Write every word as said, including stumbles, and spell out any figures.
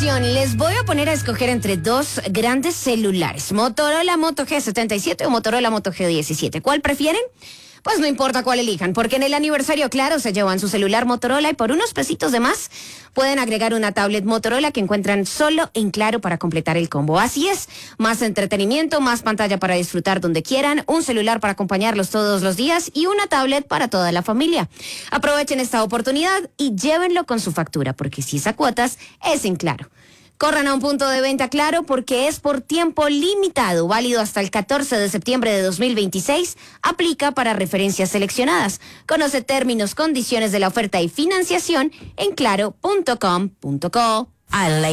atención, les voy a poner a escoger entre dos grandes celulares, Motorola Moto G setenta y siete o Motorola Moto G diecisiete. ¿Cuál prefieren? Pues no importa cuál elijan, porque en el aniversario Claro se llevan su celular Motorola y por unos pesitos de más pueden agregar una tablet Motorola que encuentran solo en Claro para completar el combo. Así es, más entretenimiento, más pantalla para disfrutar donde quieran, un celular para acompañarlos todos los días y una tablet para toda la familia. Aprovechen esta oportunidad y llévenlo con su factura, porque si es a cuotas, es en Claro. Corran a un punto de venta Claro porque es por tiempo limitado, válido hasta el catorce de septiembre de dos mil veintiséis. Aplica para referencias seleccionadas. Conoce términos, condiciones de la oferta y financiación en claro punto com punto co.